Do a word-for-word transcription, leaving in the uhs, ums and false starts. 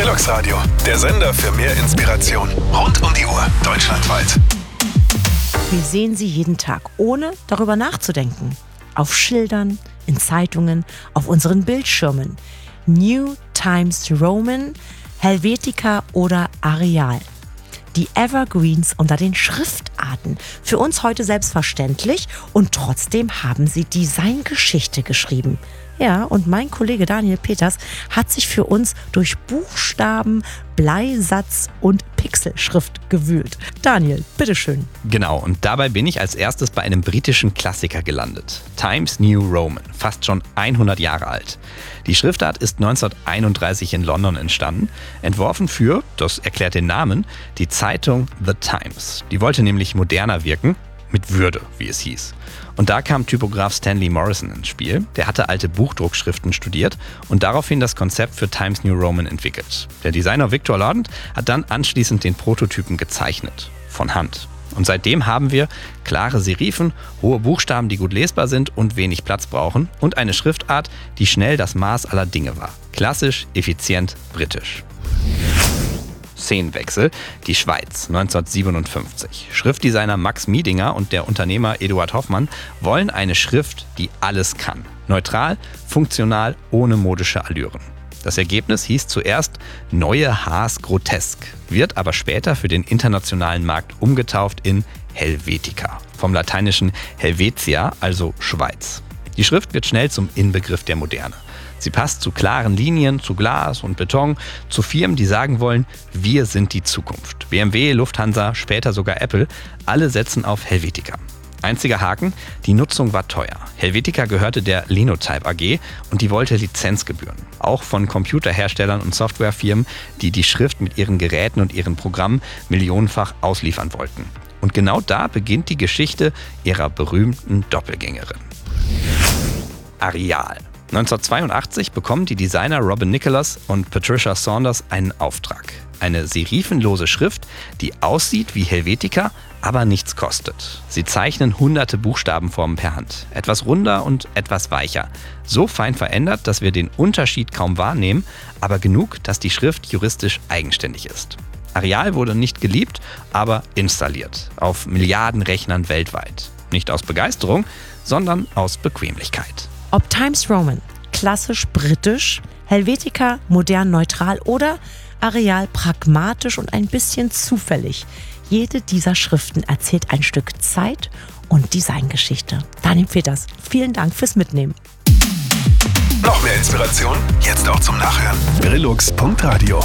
Trilux Radio, der Sender für mehr Inspiration. Rund um die Uhr, deutschlandweit. Wir sehen sie jeden Tag, ohne darüber nachzudenken. Auf Schildern, in Zeitungen, auf unseren Bildschirmen. New Times Roman, Helvetica oder Arial. Die Evergreens unter den Schriftarten. Für uns heute selbstverständlich und trotzdem haben sie Designgeschichte geschrieben. Ja, und mein Kollege Daniel Peters hat sich für uns durch Buchstaben, Bleisatz und Pixelschrift gewühlt. Daniel, bitteschön. Genau, und dabei bin ich als erstes bei einem britischen Klassiker gelandet. Times New Roman, fast schon hundert Jahre alt. Die Schriftart ist neunzehnhunderteinunddreißig in London entstanden, entworfen für, das erklärt den Namen, die Zeitung The Times. Die wollte nämlich moderner wirken, mit Würde, wie es hieß. Und da kam Typograf Stanley Morrison ins Spiel. Der hatte alte Buchdruckschriften studiert und daraufhin das Konzept für Times New Roman entwickelt. Der Designer Victor Lordent hat dann anschließend den Prototypen gezeichnet, von Hand. Und seitdem haben wir klare Serifen, hohe Buchstaben, die gut lesbar sind und wenig Platz brauchen und eine Schriftart, die schnell das Maß aller Dinge war. Klassisch, effizient, britisch. Szenenwechsel, die Schweiz, neunzehnhundertsiebenundfünfzig. Schriftdesigner Max Miedinger und der Unternehmer Eduard Hoffmann wollen eine Schrift, die alles kann. Neutral, funktional, ohne modische Allüren. Das Ergebnis hieß zuerst Neue Haas Grotesk, wird aber später für den internationalen Markt umgetauft in Helvetica, vom lateinischen Helvetia, also Schweiz. Die Schrift wird schnell zum Inbegriff der Moderne. Sie passt zu klaren Linien, zu Glas und Beton, zu Firmen, die sagen wollen, wir sind die Zukunft. B M W, Lufthansa, später sogar Apple, alle setzen auf Helvetica. Einziger Haken, die Nutzung war teuer. Helvetica gehörte der Linotype A G und die wollte Lizenzgebühren. Auch von Computerherstellern und Softwarefirmen, die die Schrift mit ihren Geräten und ihren Programmen millionenfach ausliefern wollten. Und genau da beginnt die Geschichte ihrer berühmten Doppelgängerin. Arial. neunzehnhundertzweiundachtzig bekommen die Designer Robin Nicholas und Patricia Saunders einen Auftrag. Eine serifenlose Schrift, die aussieht wie Helvetica, aber nichts kostet. Sie zeichnen hunderte Buchstabenformen per Hand. Etwas runder und etwas weicher. So fein verändert, dass wir den Unterschied kaum wahrnehmen, aber genug, dass die Schrift juristisch eigenständig ist. Arial wurde nicht geliebt, aber installiert. Auf Milliarden Rechnern weltweit. Nicht aus Begeisterung, sondern aus Bequemlichkeit. Ob Times Roman, klassisch britisch, Helvetica, modern neutral oder Arial, pragmatisch und ein bisschen zufällig. Jede dieser Schriften erzählt ein Stück Zeit und Designgeschichte. Daniel Peters, vielen Dank fürs Mitnehmen. Noch mehr Inspiration? Jetzt auch zum Nachhören. Trilux Punkt Radio